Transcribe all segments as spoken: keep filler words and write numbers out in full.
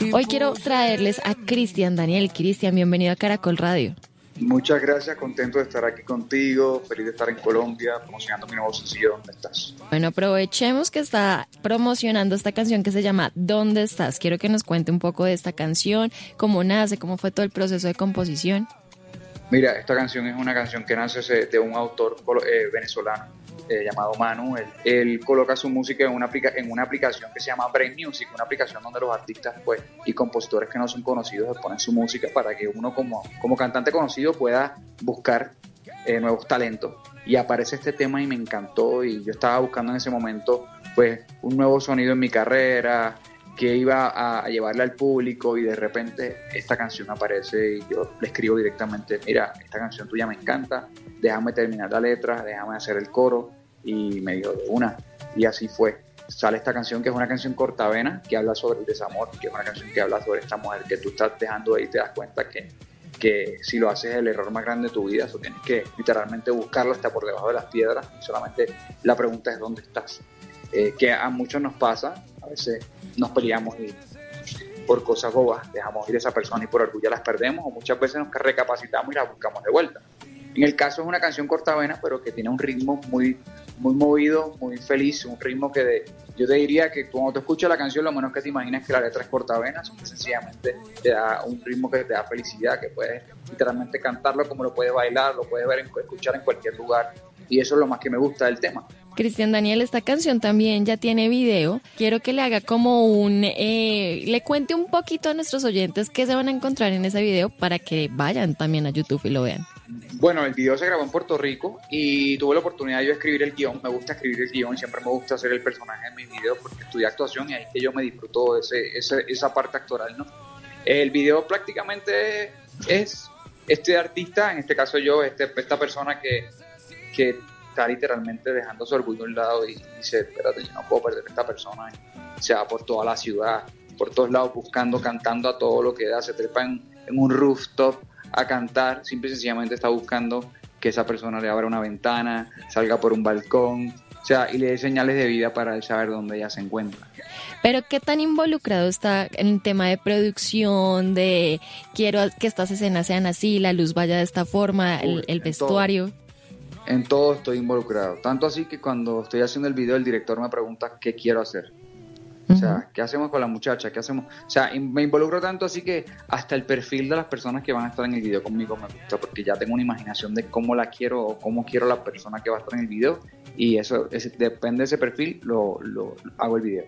Hoy quiero traerles a Cristian Daniel. Cristian, bienvenido a Caracol Radio. Muchas gracias, contento de estar aquí contigo, feliz de estar en Colombia, promocionando mi nuevo sencillo ¿Dónde estás? Bueno, aprovechemos que está promocionando esta canción que se llama ¿Dónde estás? Quiero que nos cuente un poco de esta canción, cómo nace, cómo fue todo el proceso de composición. Mira, esta canción es una canción que nace de un autor eh, venezolano eh, llamado Manu. Él, él coloca su música en una, aplica- en una aplicación que se llama Brain Music, una aplicación donde los artistas pues, y compositores que no son conocidos ponen su música para que uno como, como cantante conocido pueda buscar eh, nuevos talentos. Y aparece este tema y me encantó, y yo estaba buscando en ese momento pues un nuevo sonido en mi carrera, que iba a, a llevarle al público, y de repente esta canción aparece y yo le escribo directamente: mira, esta canción tuya me encanta, déjame terminar la letra, déjame hacer el coro, y me dijo de una, y así fue. Sale esta canción, que es una canción cortavena, que habla sobre el desamor, que es una canción que habla sobre esta mujer que tú estás dejando ahí, y te das cuenta que, que si lo haces es el error más grande de tu vida, eso tienes que literalmente buscarlo hasta por debajo de las piedras, y solamente la pregunta es ¿dónde estás? Eh, que a muchos nos pasa, a veces nos peleamos y por cosas bobas dejamos ir a esa persona y por orgullo las perdemos, o muchas veces nos recapacitamos y la buscamos de vuelta. En el caso es una canción cortavena, pero que tiene un ritmo muy, muy movido, muy feliz, un ritmo que de, yo te diría que cuando te escuchas la canción lo menos que te imaginas es que la letra es cortavena, sino que sencillamente te da un ritmo que te da felicidad, que puedes literalmente cantarlo como lo puedes bailar, lo puedes ver, escuchar en cualquier lugar, y eso es lo más que me gusta del tema. Cristian Daniel, esta canción también ya tiene video. Quiero que le haga como un, eh, le cuente un poquito a nuestros oyentes qué se van a encontrar en ese video para que vayan también a YouTube y lo vean. Bueno, el video se grabó en Puerto Rico y tuve la oportunidad de yo escribir el guión. Me gusta escribir el guión y siempre me gusta hacer el personaje en mis videos porque estudié actuación y ahí es que yo me disfruto ese, ese, esa parte actoral, ¿no? El video prácticamente es este artista, en este caso yo, este, esta persona que, que está literalmente dejando su orgullo a un lado y dice: espérate, yo no puedo perder a esta persona. Y se va por toda la ciudad, por todos lados buscando, cantando a todo lo que da, se trepa en, en un rooftop a cantar, simple y sencillamente está buscando que esa persona le abra una ventana, salga por un balcón, o sea, y le dé señales de vida para él saber dónde ella se encuentra. Pero ¿qué tan involucrado está en el tema de producción, de quiero que estas escenas sean así, la luz vaya de esta forma, el, el vestuario? Todo, en todo estoy involucrado, tanto así que cuando estoy haciendo el video el director me pregunta qué quiero hacer. O sea, ¿qué hacemos con la muchacha? ¿Qué hacemos? O sea, me involucro tanto así que hasta el perfil de las personas que van a estar en el video conmigo me gusta, porque ya tengo una imaginación de cómo la quiero o cómo quiero la persona que va a estar en el video, y eso ese, depende de ese perfil, lo, lo, lo hago el video.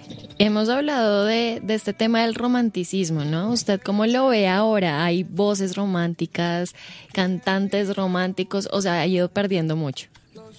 Hemos hablado de, de este tema del romanticismo, ¿no? ¿Usted cómo lo ve ahora? ¿Hay voces románticas, cantantes románticos, o sea, ha ido perdiendo mucho?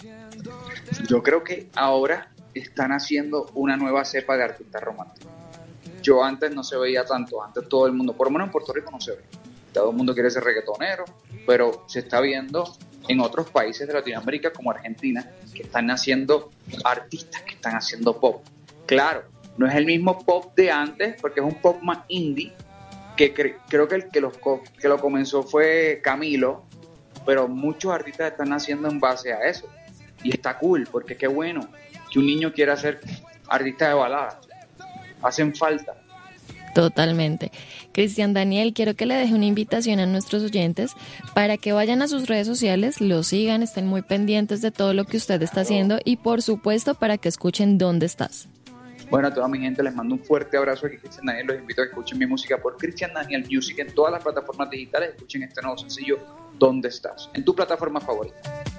Yo creo que ahora están haciendo una nueva cepa de artistas románticos. Yo antes no se veía tanto, antes todo el mundo, por lo menos en Puerto Rico no se ve. Todo el mundo quiere ser reggaetonero, pero se está viendo en otros países de Latinoamérica como Argentina, que están naciendo artistas que están haciendo pop. Claro, no es el mismo pop de antes, porque es un pop más indie, que cre- creo que el que, los co- que lo comenzó fue Camilo, pero muchos artistas están naciendo en base a eso. Y está cool, porque qué bueno que un niño quiera ser artista de balada. Hacen falta. Totalmente. Cristian Daniel, quiero que le deje una invitación a nuestros oyentes para que vayan a sus redes sociales, lo sigan, estén muy pendientes de todo lo que usted está haciendo y por supuesto para que escuchen ¿Dónde estás? Bueno, a toda mi gente les mando un fuerte abrazo aquí, Cristian Daniel. Los invito a que escuchen mi música por Cristian Daniel Music en todas las plataformas digitales. Escuchen este nuevo sencillo ¿Dónde estás? En tu plataforma favorita.